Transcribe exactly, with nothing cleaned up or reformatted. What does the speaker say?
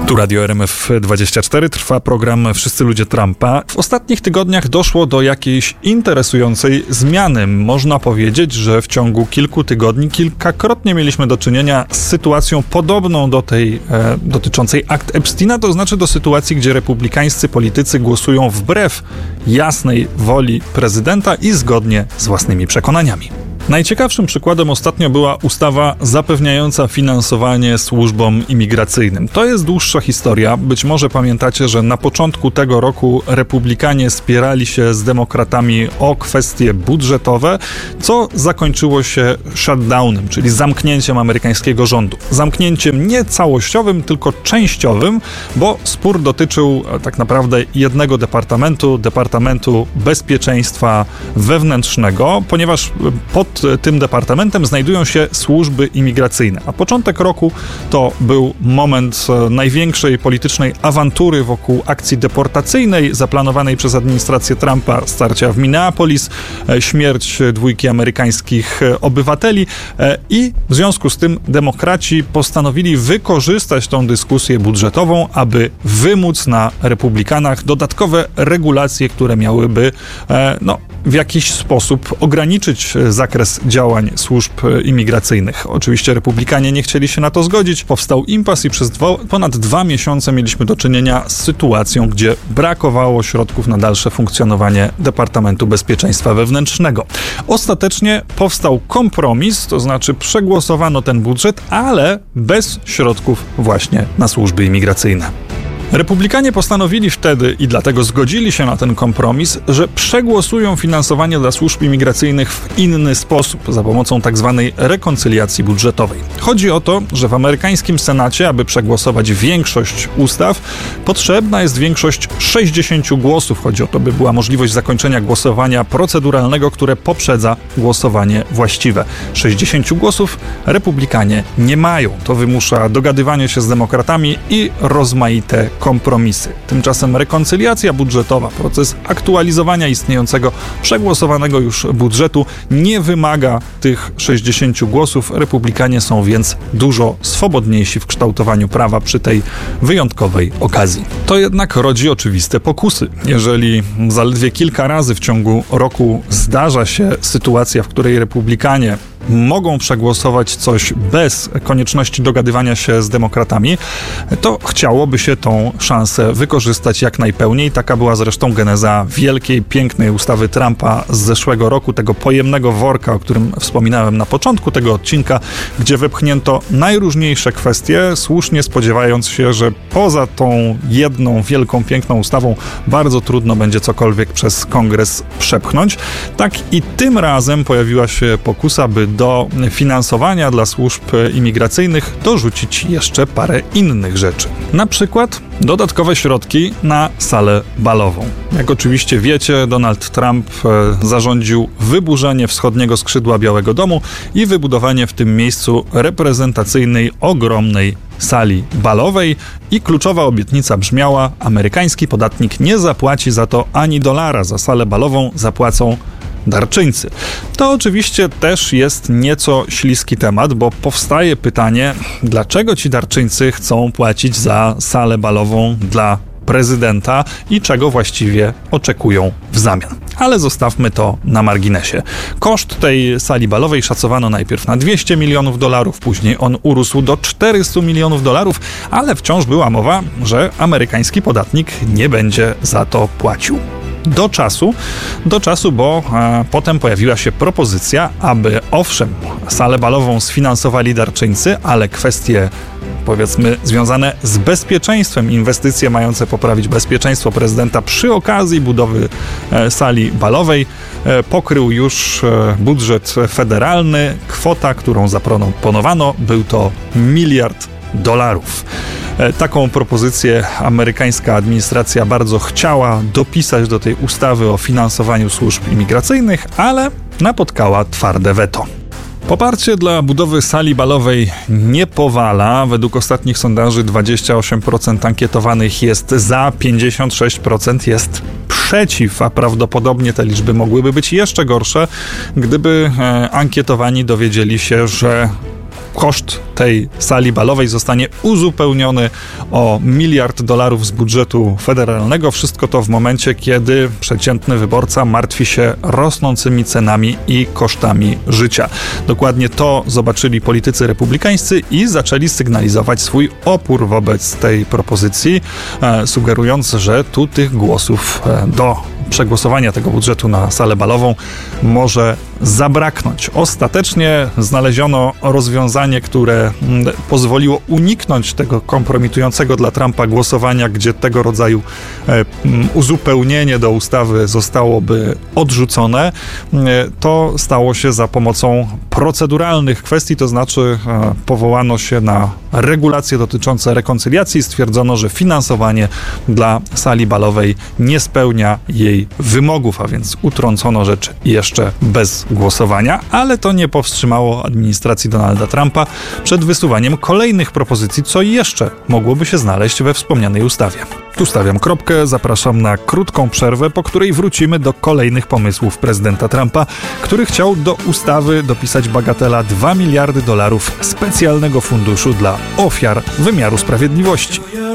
Tu Radio R M F dwadzieścia cztery, trwa program Wszyscy ludzie Trumpa. W ostatnich tygodniach doszło do jakiejś interesującej zmiany. Można powiedzieć, że w ciągu kilku tygodni kilkakrotnie mieliśmy do czynienia z sytuacją podobną do tej e, dotyczącej akt Epsteina, to znaczy do sytuacji, gdzie republikańscy politycy głosują wbrew jasnej woli prezydenta i zgodnie z własnymi przekonaniami. Najciekawszym przykładem ostatnio była ustawa zapewniająca finansowanie służbom imigracyjnym. To jest dłuższa historia. Być może pamiętacie, że na początku tego roku republikanie spierali się z demokratami o kwestie budżetowe, co zakończyło się shutdownem, czyli zamknięciem amerykańskiego rządu. Zamknięciem nie całościowym, tylko częściowym, bo spór dotyczył tak naprawdę jednego departamentu, Departamentu Bezpieczeństwa Wewnętrznego, ponieważ pod tym departamentem znajdują się służby imigracyjne. A początek roku to był moment największej politycznej awantury wokół akcji deportacyjnej zaplanowanej przez administrację Trumpa, starcia w Minneapolis, śmierć dwójki amerykańskich obywateli i w związku z tym demokraci postanowili wykorzystać tą dyskusję budżetową, aby wymóc na republikanach dodatkowe regulacje, które miałyby no, w jakiś sposób ograniczyć zakres działań służb imigracyjnych. Oczywiście republikanie nie chcieli się na to zgodzić. Powstał impas i przez dwa, ponad dwa miesiące mieliśmy do czynienia z sytuacją, gdzie brakowało środków na dalsze funkcjonowanie Departamentu Bezpieczeństwa Wewnętrznego. Ostatecznie powstał kompromis, to znaczy przegłosowano ten budżet, ale bez środków właśnie na służby imigracyjne. Republikanie postanowili wtedy, i dlatego zgodzili się na ten kompromis, że przegłosują finansowanie dla służb imigracyjnych w inny sposób, za pomocą tzw. rekoncyliacji budżetowej. Chodzi o to, że w amerykańskim Senacie, aby przegłosować większość ustaw, potrzebna jest większość sześćdziesięciu głosów. Chodzi o to, by była możliwość zakończenia głosowania proceduralnego, które poprzedza głosowanie właściwe. sześćdziesięciu głosów republikanie nie mają. To wymusza dogadywanie się z demokratami i rozmaite kompromisy. Tymczasem rekoncyliacja budżetowa, proces aktualizowania istniejącego, przegłosowanego już budżetu nie wymaga tych sześćdziesięciu głosów. Republikanie są więc dużo swobodniejsi w kształtowaniu prawa przy tej wyjątkowej okazji. To jednak rodzi oczywiste pokusy. Jeżeli zaledwie kilka razy w ciągu roku zdarza się sytuacja, w której republikanie mogą przegłosować coś bez konieczności dogadywania się z demokratami, to chciałoby się tą szansę wykorzystać jak najpełniej. Taka była zresztą geneza wielkiej, pięknej ustawy Trumpa z zeszłego roku, tego pojemnego worka, o którym wspominałem na początku tego odcinka, gdzie wepchnięto najróżniejsze kwestie, słusznie spodziewając się, że poza tą jedną wielką, piękną ustawą bardzo trudno będzie cokolwiek przez Kongres przepchnąć. Tak i tym razem pojawiła się pokusa, by do finansowania dla służb imigracyjnych dorzucić jeszcze parę innych rzeczy. Na przykład dodatkowe środki na salę balową. Jak oczywiście wiecie, Donald Trump zarządził wyburzenie wschodniego skrzydła Białego Domu i wybudowanie w tym miejscu reprezentacyjnej, ogromnej sali balowej i kluczowa obietnica brzmiała: amerykański podatnik nie zapłaci za to ani dolara, za salę balową zapłacą darczyńcy. To oczywiście też jest nieco śliski temat, bo powstaje pytanie, dlaczego ci darczyńcy chcą płacić za salę balową dla prezydenta i czego właściwie oczekują w zamian. Ale zostawmy to na marginesie. Koszt tej sali balowej szacowano najpierw na dwieście milionów dolarów, później on urósł do czterysta milionów dolarów, ale wciąż była mowa, że amerykański podatnik nie będzie za to płacił. Do czasu, do czasu, bo e, potem pojawiła się propozycja, aby owszem, salę balową sfinansowali darczyńcy, ale kwestie, powiedzmy, związane z bezpieczeństwem, inwestycje mające poprawić bezpieczeństwo prezydenta przy okazji budowy e, sali balowej e, pokrył już e, budżet federalny. Kwota, którą zaproponowano, był to miliard dolarów. Taką propozycję amerykańska administracja bardzo chciała dopisać do tej ustawy o finansowaniu służb imigracyjnych, ale napotkała twarde weto. Poparcie dla budowy sali balowej nie powala. Według ostatnich sondaży dwadzieścia osiem procent ankietowanych jest za, pięćdziesiąt sześć procent jest przeciw, a prawdopodobnie te liczby mogłyby być jeszcze gorsze, gdyby e, ankietowani dowiedzieli się, że koszt tej sali balowej zostanie uzupełniony o miliard dolarów z budżetu federalnego. Wszystko to w momencie, kiedy przeciętny wyborca martwi się rosnącymi cenami i kosztami życia. Dokładnie to zobaczyli politycy republikańscy i zaczęli sygnalizować swój opór wobec tej propozycji, e, sugerując, że tu tych głosów e, do przegłosowania tego budżetu na salę balową może zabraknąć. Ostatecznie znaleziono rozwiązanie, które pozwoliło uniknąć tego kompromitującego dla Trumpa głosowania, gdzie tego rodzaju uzupełnienie do ustawy zostałoby odrzucone. To stało się za pomocą proceduralnych kwestii, to znaczy powołano się na regulacje dotyczące rekoncyliacji. Stwierdzono, że finansowanie dla sali balowej nie spełnia jej wymogów, a więc utrącono rzecz jeszcze bez głosowania, ale to nie powstrzymało administracji Donalda Trumpa przed wysuwaniem kolejnych propozycji, co jeszcze mogłoby się znaleźć we wspomnianej ustawie. Tu stawiam kropkę, zapraszam na krótką przerwę, po której wrócimy do kolejnych pomysłów prezydenta Trumpa, który chciał do ustawy dopisać bagatela dwa miliardy dolarów specjalnego funduszu dla ofiar wymiaru sprawiedliwości.